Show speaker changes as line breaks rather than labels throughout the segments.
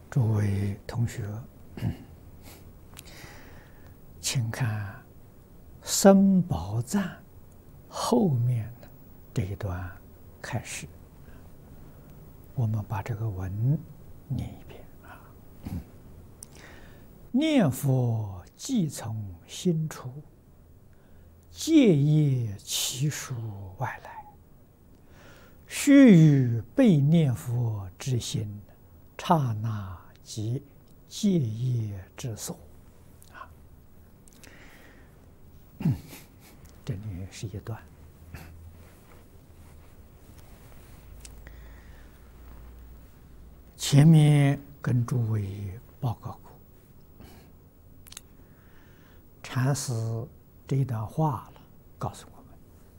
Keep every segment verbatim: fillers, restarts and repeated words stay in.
诸位同学，请看僧宝赞后面这一段开始，我们把这个文念一遍啊。念佛即从心出，戒业其属外来，须臾被念佛之心，刹那即戒业之所。啊，这里是一段。前面跟诸位报告过，禅师这一段话了，告诉我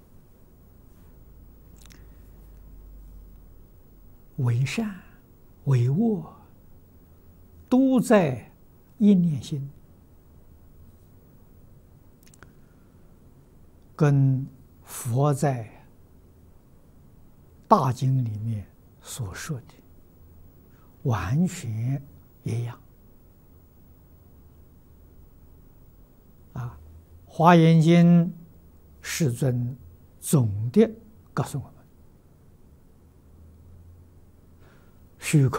们：为善为恶，都在一念心，跟佛在大经里面所说的完全一样。啊，《华严经》世尊总的告诉我们：虚空